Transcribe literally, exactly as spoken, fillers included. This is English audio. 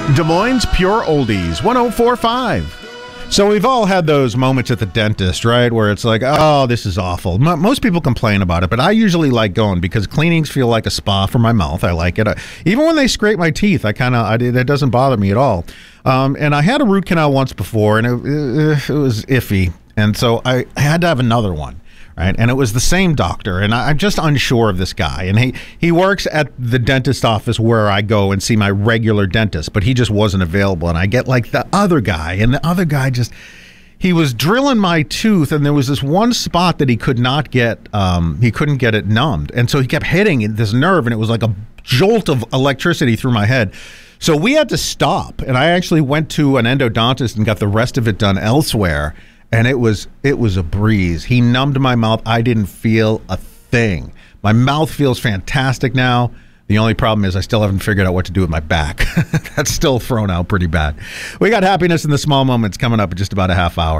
Des Moines Pure Oldies, one oh four point five. So we've all had those moments at the dentist, right, where it's like, oh, this is awful. M- most people complain about it, but I usually like going because cleanings feel like a spa for my mouth. I like it. I, even when they scrape my teeth, I kind of, that doesn't bother me at all. Um, and I had a root canal once before, and it, it, it was iffy. And so I, I had to have another one. Right, and it was the same doctor, and I, I'm just unsure of this guy. And he, he works at the dentist office where I go and see my regular dentist, but he just wasn't available. And I get like the other guy, and the other guy just, he was drilling my tooth, and there was this one spot that he could not get, um, he couldn't get it numbed. And so he kept hitting this nerve, and it was like a jolt of electricity through my head. So we had to stop, and I actually went to an endodontist and got the rest of it done elsewhere. And it was it was a breeze. He numbed my mouth. I didn't feel a thing. My mouth feels fantastic now. The only problem is I still haven't figured out what to do with my back. That's still thrown out pretty bad. We got happiness in the small moments coming up in just about a half hour.